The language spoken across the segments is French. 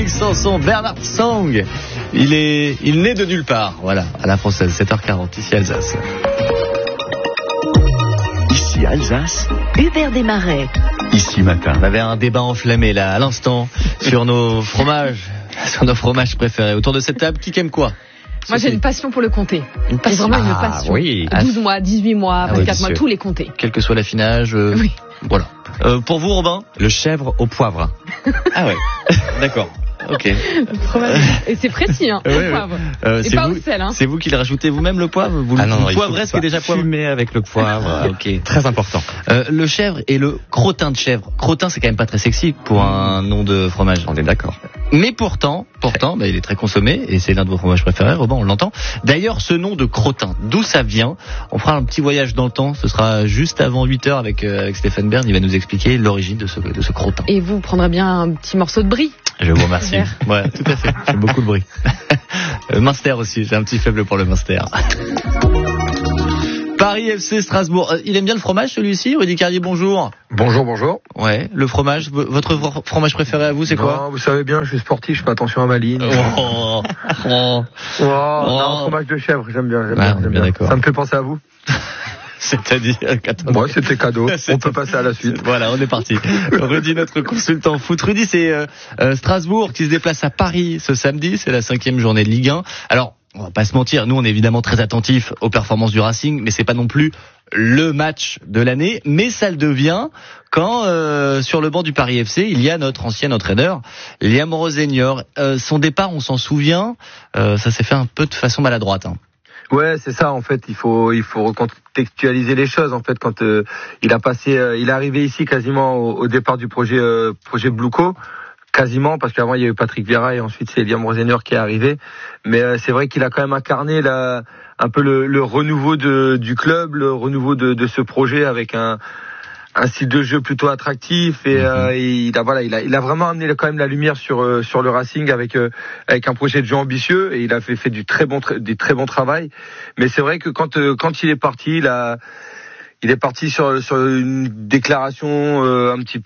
Magnifique chanson, Bernard Song. Il naît de nulle part, voilà, à la française, 7h40, ici Alsace. Ici Alsace, Hubert Desmarais. Ici Matin. On avait un débat enflammé là, à l'instant, sur nos fromages préférés. Autour de cette table, qui aime quoi? Moi, j'ai une passion pour le comté. Une passion. Vraiment une passion. Oui. 12 mois, 18 mois, 24 mois, tous les comtés. Quel que soit l'affinage. Oui. Voilà. Pour vous, Robin? Le chèvre au poivre. Ah ouais. D'accord. Ok. Et c'est précis, hein, le poivre. Et pas au sel, hein. C'est vous qui le rajoutez vous-même, le poivre? Vous le poivrez, ce qui est déjà poivré? Fumé avec le poivre. Ok. Très important. Le chèvre et le crottin de chèvre. Crottin, c'est quand même pas très sexy pour un nom de fromage. On est d'accord. Mais pourtant, il est très consommé et c'est l'un de vos fromages préférés, Robin, on l'entend. D'ailleurs, ce nom de crottin, d'où ça vient? On fera un petit voyage dans le temps. Ce sera juste avant 8h avec Stéphane Bern. Il va nous expliquer l'origine de ce crottin. Et vous prendrez bien un petit morceau de brie? Je vous remercie. Ouais, tout à fait. J'aime beaucoup le brie. Munster aussi. J'ai un petit faible pour le Munster. Paris FC Strasbourg. Il aime bien le fromage, celui-ci? Rudy Carlier, bonjour. Bonjour. Ouais, le fromage. Votre fromage préféré à vous, c'est quoi? Non, vous savez bien, je suis sportif, je fais attention à ma ligne. Non, fromage de chèvre, j'aime bien. D'accord. Ça me fait penser à vous. C'est-à-dire, ouais, c'était cadeau. On peut passer à la suite. Voilà, on est parti. Rudy, notre consultant foot. Rudy, c'est Strasbourg qui se déplace à Paris ce samedi. C'est la 5e journée de Ligue 1. Alors, on va pas se mentir, nous on est évidemment très attentifs aux performances du Racing, mais c'est pas non plus le match de l'année, mais ça le devient quand sur le banc du Paris FC, il y a notre ancien entraîneur, Liam Rosenior. Son départ, on s'en souvient, ça s'est fait un peu de façon maladroite. Hein. Ouais, c'est ça en fait, il faut recontextualiser les choses en fait quand il est arrivé ici quasiment au départ du projet Bluco. Quasiment, parce qu'avant il y a eu Patrick Vieira et ensuite c'est Liam Rosenior qui est arrivé. Mais c'est vrai qu'il a quand même incarné un peu le renouveau du club, le renouveau de ce projet avec un style de jeu plutôt attractif et il a vraiment amené quand même la lumière sur le Racing avec un projet de jeu ambitieux et il a fait du très bon travail. Mais c'est vrai que quand il est parti, il est parti sur une déclaration un petit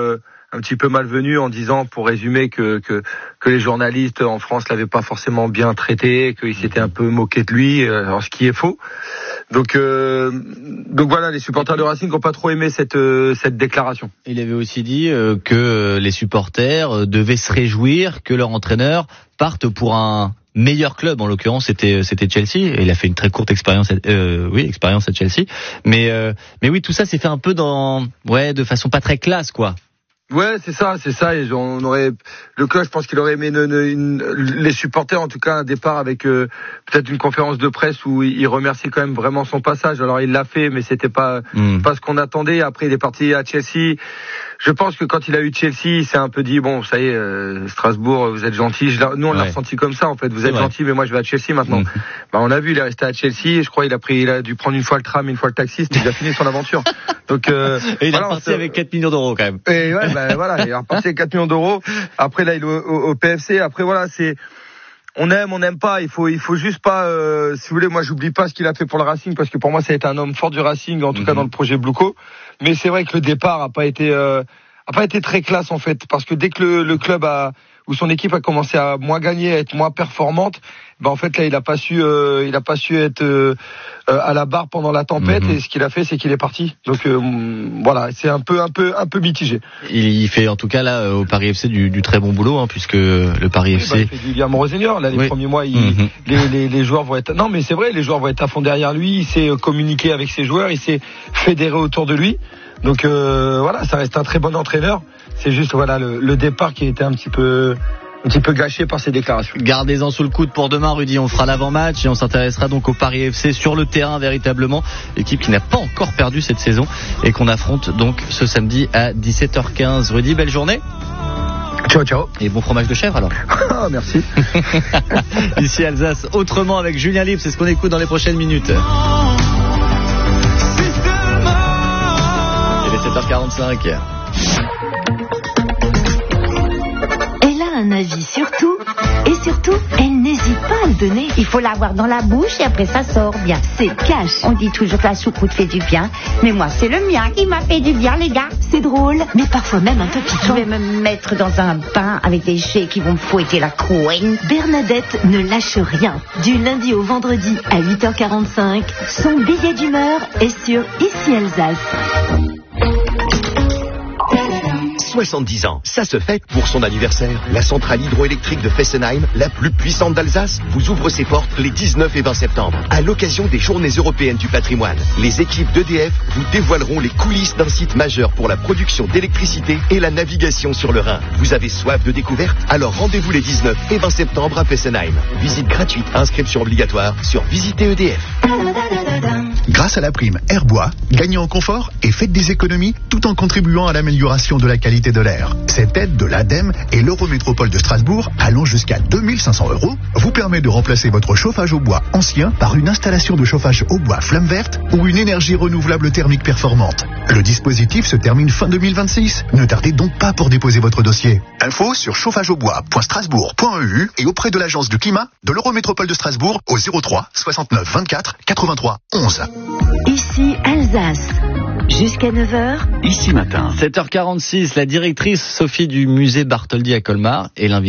peu malvenu en disant, pour résumer, que les journalistes en France l'avaient pas forcément bien traité, qu'ils s'étaient un peu moqués de lui, ce qui est faux. Donc voilà, les supporters de Racing n'ont pas trop aimé cette déclaration. Il avait aussi dit que les supporters devaient se réjouir que leur entraîneur parte pour un meilleur club. En l'occurrence, c'était Chelsea. Et il a fait une très courte expérience à Chelsea. Mais oui, tout ça s'est fait un peu de façon pas très classe, quoi. Ouais, c'est ça. Et le club, je pense qu'il aurait aimé les supporters, en tout cas, un départ avec peut-être une conférence de presse où il remercie quand même vraiment son passage. Alors il l'a fait, mais c'était pas ce qu'on attendait. Après, il est parti à Chelsea. Je pense que quand il a eu Chelsea, il s'est un peu dit bon, ça y est, Strasbourg, vous êtes gentils. Nous, on l'a ressenti comme ça, en fait. Vous êtes gentils, mais moi, je vais à Chelsea maintenant. On a vu, il est resté à Chelsea. Et je crois il a dû prendre une fois le tram, une fois le taxi. C'était déjà fini son aventure. Donc, et il est reparti avec 4 millions d'euros quand même. Et ouais, il est reparti avec 4 millions d'euros. Après, là, il est au PFC. Après, voilà, on aime, on n'aime pas. Il faut juste pas, si vous voulez, moi, j'oublie pas ce qu'il a fait pour le Racing parce que pour moi, ça a été un homme fort du Racing, en tout cas dans le projet Bluco. Mais c'est vrai que le départ a pas été très classe, en fait, parce que dès que le club où son équipe a commencé à moins gagner, à être moins performante, en fait là il a pas su être à la barre pendant la tempête et ce qu'il a fait c'est qu'il est parti. Donc voilà, c'est un peu mitigé. Il fait en tout cas là au Paris FC du très bon boulot puisque le Paris FC il fait du Liam Rosenior là les premiers mois les joueurs vont être mais c'est vrai, les joueurs vont être à fond derrière lui, il sait communiquer avec ses joueurs, il sait fédérer autour de lui. Donc voilà, ça reste un très bon entraîneur. C'est juste voilà le départ qui a été un petit peu gâché par ses déclarations. Gardez-en sous le coude pour demain, Rudy. On fera l'avant-match et on s'intéressera donc au Paris FC sur le terrain véritablement. Équipe qui n'a pas encore perdu cette saison et qu'on affronte donc ce samedi à 17h15. Rudy, belle journée. Ciao. Et bon fromage de chèvre alors. Merci. Ici Alsace, autrement avec Julien Libre, c'est ce qu'on écoute dans les prochaines minutes. Il est 7h45. Elle a un avis sur tout et surtout, elle n'hésite pas à le donner. Il faut l'avoir dans la bouche et après ça sort bien. C'est cash. On dit toujours que la choucroute fait du bien, mais moi c'est le mien qui m'a fait du bien, les gars. c'est drôle, mais parfois même un peu piquant. Je vais me mettre dans un bain avec des jets qui vont me fouetter la couenne. Bernadette ne lâche rien. Du lundi au vendredi à 8h45, son billet d'humeur est sur Ici Alsace. 70 ans, ça se fête pour son anniversaire. La centrale hydroélectrique de Fessenheim, la plus puissante d'Alsace, vous ouvre ses portes les 19 et 20 septembre, à l'occasion des Journées européennes du patrimoine. Les équipes d'EDF vous dévoileront les coulisses d'un site majeur pour la production d'électricité et la navigation sur le Rhin. Vous avez soif de découverte? Alors rendez-vous les 19 et 20 septembre à Fessenheim. Visite gratuite, inscription obligatoire sur Visiter EDF. Grâce à la prime Airbois, gagnez en confort et faites des économies tout en contribuant à l'amélioration de la qualité de l'air. Cette aide de l'ADEME et l'Eurométropole de Strasbourg, allant jusqu'à 2 500 €, vous permet de remplacer votre chauffage au bois ancien par une installation de chauffage au bois flamme verte ou une énergie renouvelable thermique performante. Le dispositif se termine fin 2026. Ne tardez donc pas pour déposer votre dossier. Info sur chauffageaubois.strasbourg.eu et auprès de l'agence du climat de l'Eurométropole de Strasbourg au 03 69 24 83 11. Ici Alsace. Jusqu'à 9h. Ici matin. 7h46, la directrice Sophie du musée Bartholdi à Colmar et l'invité